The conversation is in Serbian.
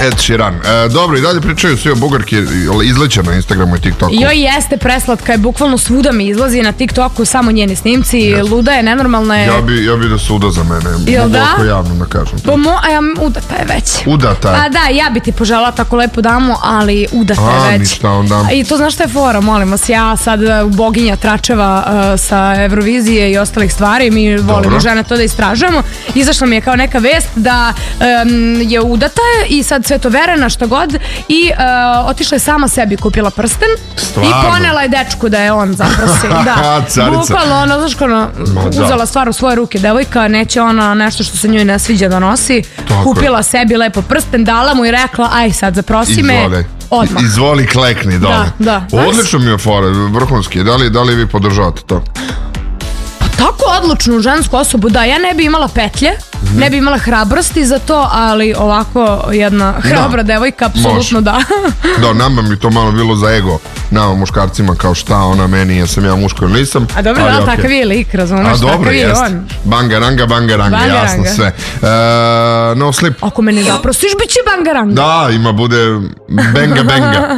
Ed Sheeran. Dobro, i dalje pričaju svi o Bugarki, izleće na Instagramu i TikToku. Joj jeste, preslatka je, bukvalno svuda mi izlazi na TikToku, samo njeni snimci, luda je, nenormalna je. Ja bi da se uda za mene, mogu ako javno da kažem to. Udata je već. Udata je? Pa da, ja bi ti požela tako lepo damu, ali udata je već. Ništa onda. I to znaš šta je fora, molim vas, ja sad boginja tračeva sa Eurovizije i ostalih stvari, mi volimo žene to da istražujemo. Izašla mi je kao neka vest da je udata i sad svetoverena šta god i otišla je sama sebi, kupila prsten. Stvarno? I ponela je dečku da je on zaprosi. Da, bukvalno ono, znaš ono, uzela stvar u svoje ruke devojka, neće ona nešto što se njoj ne sviđa da nosi. Kupila sebi lepo prsten, dala mu i rekla aj sad zaprosi me. Odmah. Izvoli, klekni dole. Da. Odlično mi je fora, vrhunski. Da li vi podržavate to? Pa tako odlučnu žensku osobu, da, ja ne bi imala petlje, ne bi imala hrabrosti za to, ali ovako jedna hrabra devojka, apsolutno da. Da, nama mi to malo bilo za ego, nama muškarcima, kao šta ona meni, jesam ja muško ili nisam. A dobro, da, takav je lik, razumeš, takav je on. Bangaranga, jasno sve. No slip. Ako me ne zaprosiš, bit će bangaranga. Da, bude benga.